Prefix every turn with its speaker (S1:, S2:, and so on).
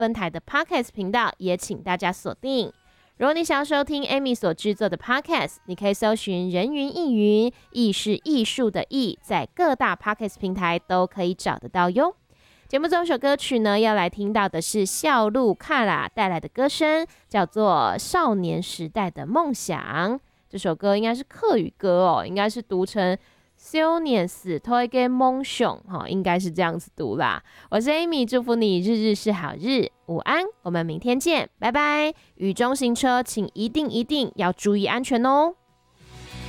S1: 本台的 Podcast 频道也请大家锁定。如果你想要收听 Amy 所制作的 Podcast， 你可以搜寻人云亦云，艺是艺术的艺，在各大 Podcast 平台都可以找得到哟。节目中首歌曲呢，要来听到的是笑露卡拉带来的歌声，叫做《少年时代的梦想》。这首歌应该是客语歌哦，应该是读成少年时代的梦想，应该是这样子读啦。我是 Amy， 祝福你日日是好日，午安，我们明天见，拜拜。雨中行车，请一定要注意安全哦。